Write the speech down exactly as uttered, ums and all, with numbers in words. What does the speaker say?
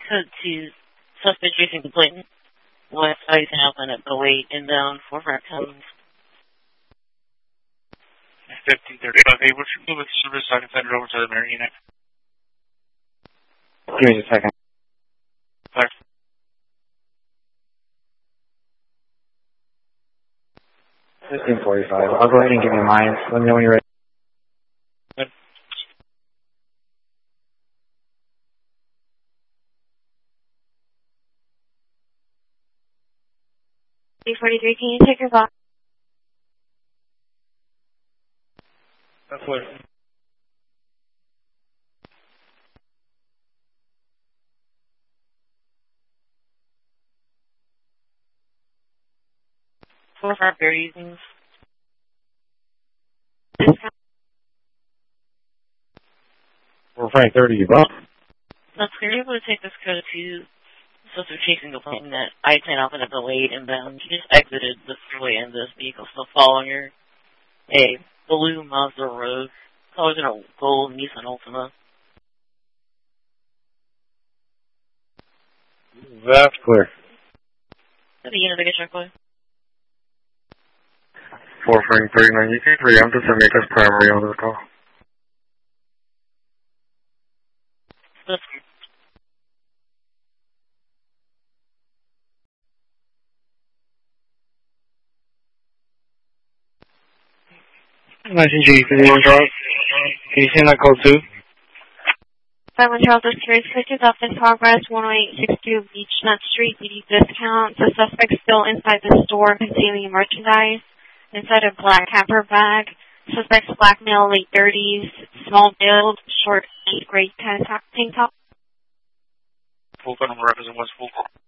code two, suspect chasing complainant. West Iton Alpine at oh eight, inbound, forefront comes. fifteen thirty-five, hey, what's your with service so I can send it over to the Marine unit? Give me a second. Five. fifteen forty-five. I'll go ahead and give you mine. Let me know when you're ready. Good. three forty-three, can you take your box? That's what. Forefront bear usings. Discount. Forefront thirty, you bump. That's clear. You're able to take this code two, suspect chasing complainant at Iton Alpine at oh eight, inbound. You just exited the freeway and this vehicle still following her. A blue Mazda Rogue. Colors in a gold Nissan Altima. That's clear. The unit, I guess, check boy. Forefront thirty-nine, you can preempt us and make us primary on this call. That's nineteen G, fifty-one Charles. Can you send that code two? five one Charles Street, switches off in progress, one oh eight six two Beechnut Street, B D discount. The suspect still inside the store concealing merchandise. Inside a black camper bag. Suspect's black male, late thirties, small build, short, gray tank top. Full number represent West Full.